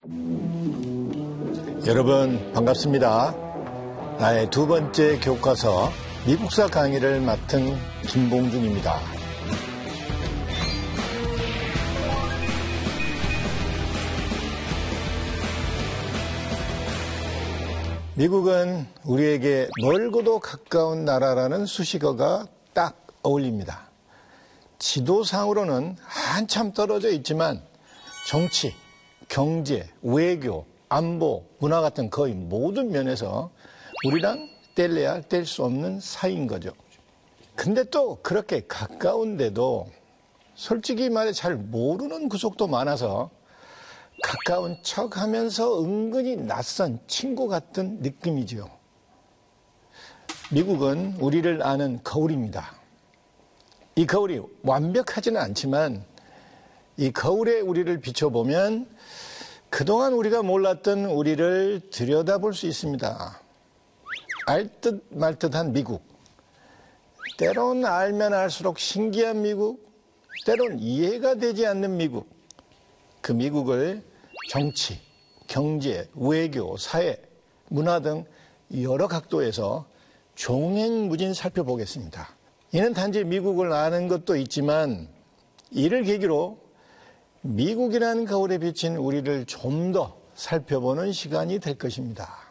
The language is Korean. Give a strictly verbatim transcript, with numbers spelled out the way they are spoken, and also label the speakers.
Speaker 1: 여러분 반갑습니다. 나의 두 번째 교과서 미국사 강의를 맡은 김봉중입니다. 미국은 우리에게 멀고도 가까운 나라라는 수식어가 딱 어울립니다. 지도상으로는 한참 떨어져 있지만 정치, 경제, 외교, 안보, 문화 같은 거의 모든 면에서 우리랑 뗄래야 뗄 수 없는 사이인 거죠. 근데 또 그렇게 가까운데도 솔직히 말해 잘 모르는 구석도 많아서 가까운 척하면서 은근히 낯선 친구 같은 느낌이죠. 미국은 우리를 아는 거울입니다. 이 거울이 완벽하지는 않지만 이 거울에 우리를 비춰보면 그동안 우리가 몰랐던 우리를 들여다볼 수 있습니다. 알듯 말듯한 미국, 때론 알면 알수록 신기한 미국, 때론 이해가 되지 않는 미국, 그 미국을 정치, 경제, 외교, 사회, 문화 등 여러 각도에서 종횡무진 살펴보겠습니다. 이는 단지 미국을 아는 것도 있지만 이를 계기로 미국이라는 거울에 비친 우리를 좀 더 살펴보는 시간이 될 것입니다.